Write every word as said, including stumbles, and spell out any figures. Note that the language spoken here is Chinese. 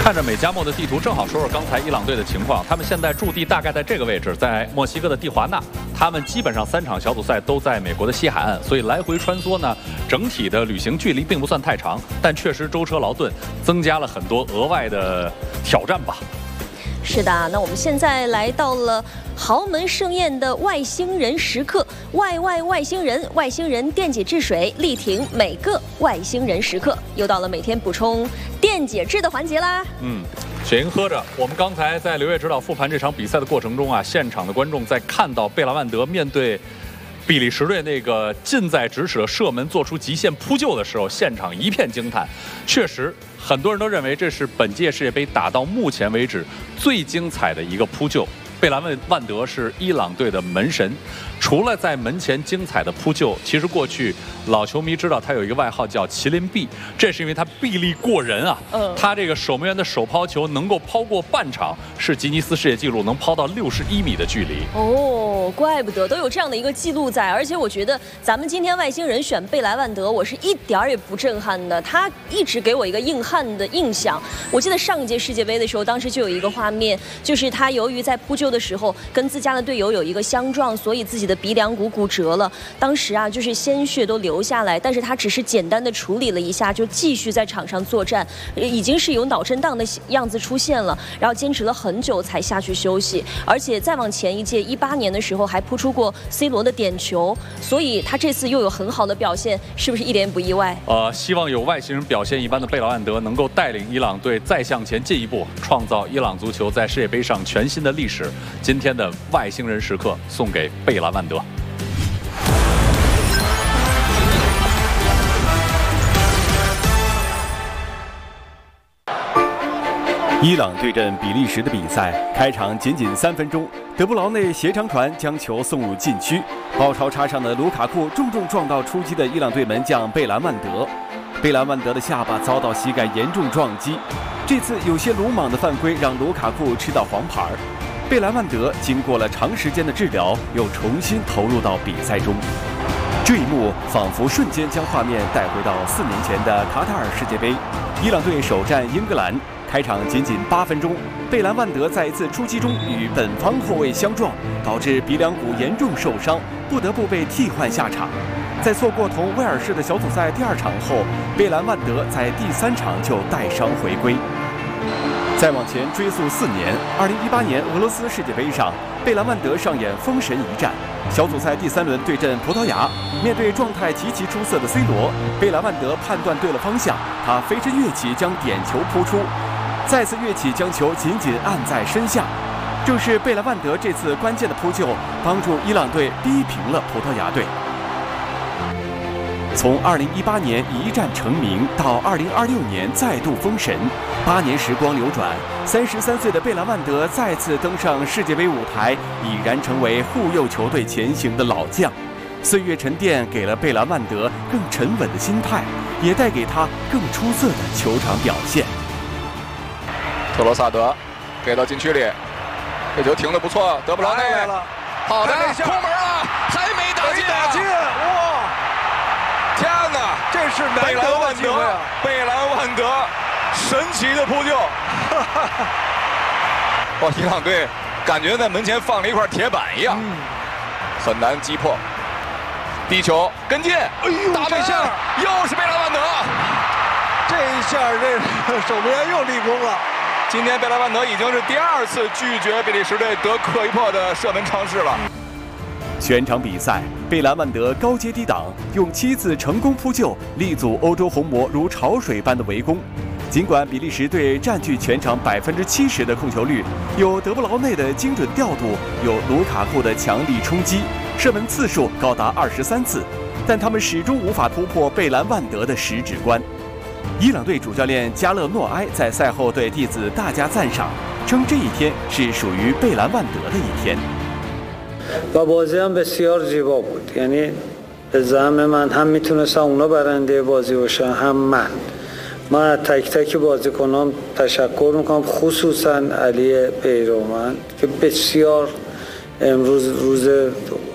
看着美加墨的地图，正好说说刚才伊朗队的情况。他们现在驻地大概在这个位置，在墨西哥的蒂华纳。他们基本上三场小组赛都在美国的西海岸，所以来回穿梭呢，整体的旅行距离并不算太长，但确实舟车劳顿，增加了很多额外的挑战吧。 是的，那我们现在来到了豪门盛宴的外星人时刻，外外外星人，外星人电解质水力挺每个外星人时刻，又到了每天补充电解质的环节啦。嗯， 雪莹喝着。我们刚才在刘烨指导复盘这场比赛的过程中啊，现场的观众在看到贝拉万德面对比利时队那个近在咫尺的射门做出极限扑救的时候，现场一片惊叹。确实，很多人都认为这是本届世界杯打到目前为止最精彩的一个扑救。贝兰万德是伊朗队的门神，除了在门前精彩的扑救，其实过去老球迷知道他有一个外号叫麒麟臂，这是因为他臂力过人啊。嗯，他这个守门员的手抛球能够抛过半场，是吉尼斯世界纪录，能抛到六十一米的距离。 哦，怪不得都有这样的一个记录在。而且我觉得咱们今天外星人选贝莱万德，我是一点儿也不震撼的，他一直给我一个硬汉的印象。我记得上一届世界杯的时候，当时就有一个画面，就是他由于在扑救的时候跟自家的队友有一个相撞，所以自己的鼻梁骨骨折了。当时啊，就是鲜血都流下来，但是他只是简单的处理了一下，就继续在场上作战，已经是有脑震荡的样子出现了，然后坚持了很久才下去休息。而且再往前一届一八年的时候还扑出过 C 罗的点球，所以他这次又有很好的表现，是不是一点也不意外？ 呃，希望有外星人表现一般的贝劳万德能够带领伊朗队再向前进一步，创造伊朗足球在世界杯上全新的历史。今天的外星人时刻送给贝兰万德。 伊朗对阵比利时的比赛开场仅仅三分钟，德布劳内斜长传将球送入禁区，包抄插上的卢卡库重重撞到出击的伊朗队门将贝兰万德，贝兰万德的下巴遭到膝盖严重撞击。这次有些鲁莽的犯规让卢卡库吃到黄牌。贝兰万德经过了长时间的治疗，又重新投入到比赛中。这一幕仿佛瞬间将画面带回到四年前的卡塔尔世界杯，伊朗队首战英格兰。开场仅仅八分钟，贝兰万德在一次出击中与本方后卫相撞，导致鼻梁骨严重受伤，不得不被替换下场。在错过同威尔士的小组赛第二场后，贝兰万德在第三场就带伤回归。再往前追溯四年，二零一八年俄罗斯世界杯上，贝兰万德上演封神一战。小组赛第三轮对阵葡萄牙，面对状态极其出色的 C 罗，贝兰万德判断对了方向，他飞身跃起将点球扑出，再次跃起将球紧紧按在身下。正是贝兰万德这次关键的扑救，帮助伊朗队逼平了葡萄牙队。从二零一八年一战成名到二零二六年再度封神，八年时光流转，三十三岁的贝兰万德再次登上世界杯舞台，已然成为护佑球队前行的老将。岁月沉淀给了贝兰万德更沉稳的心态，也带给他更出色的球场表现。 特罗萨德给到禁区里，这球停得不错，德布劳内来了，好的，空门啊，还没打进，打进，哇！天哪，这是贝兰万德，贝兰万德神奇的扑救！哇，伊朗队感觉在门前放了一块铁板一样，嗯、很难击破。低球跟进，哎呦，大背线，又是贝兰万德， 这一下这守门员又立功了。 今天贝兰万德已经是第二次拒绝比利时队得克伊珀的射门尝试了。 全场比赛，贝兰万德高接低挡，用七次成功扑救，力阻欧洲红魔如潮水般的围攻。尽管比利时队占据全场百分之七十的控球率，有德布劳内的精准调度，有卢卡库的强力冲击，射门次数高达二十三次，但他们始终无法突破贝兰万德的十指关。伊朗队主教练加勒诺埃在赛后对弟子大加赞赏，称这一天是属于贝兰万德的一天。 و بازی هم بسیار زیبا بود، یعنی به زعم من هم میتونستن اونا برنده بازی باشن هم من. من از تک تک بازیکنان تشکر میکنم، خصوصا علی پیرومند که بسیار امروز روز